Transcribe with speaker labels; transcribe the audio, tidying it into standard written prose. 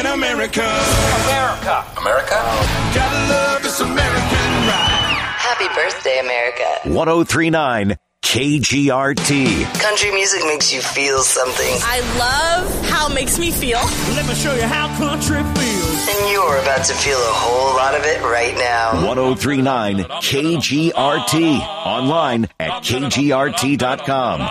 Speaker 1: America.
Speaker 2: America.
Speaker 3: America?
Speaker 1: Gotta love this American ride.
Speaker 4: Happy birthday, America.
Speaker 5: 1039 KGRT.
Speaker 4: Country music makes you feel something.
Speaker 6: I love how it makes me feel.
Speaker 1: Let me show you how country feels.
Speaker 4: And you're about to feel a whole lot of it right now.
Speaker 5: 1039 KGRT. Online at kgrt.com.